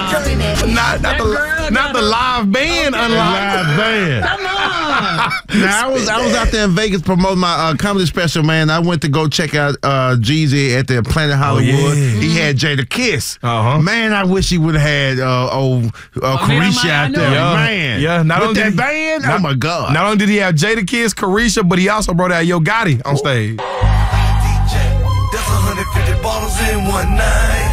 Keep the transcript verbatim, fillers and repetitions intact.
not not the not the live band okay. unlocked. Live band. Come on. Now, I was I was out there in Vegas promoting my uh, comedy special, man. I went to go check out uh, Jeezy at the Planet Hollywood. Oh, yeah. He had Jada Kiss. Uh-huh. Man, I wish he would have had uh, old uh, Oh, Carisha man, I out know. there. Yeah. Man, Yeah, not with only that did he- band, not- oh my God. Not only did he have Jada Kiss, Carisha, but he also brought out Yo Gotti on stage. D J, that's one hundred fifty bottles in one night.